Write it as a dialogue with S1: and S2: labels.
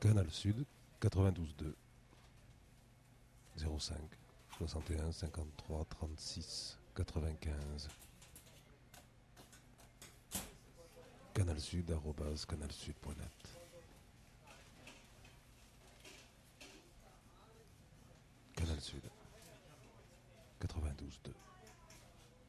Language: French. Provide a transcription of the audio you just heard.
S1: Canal Sud 92.2 05 61 53 36 95. Canal Sud @canalsud.net.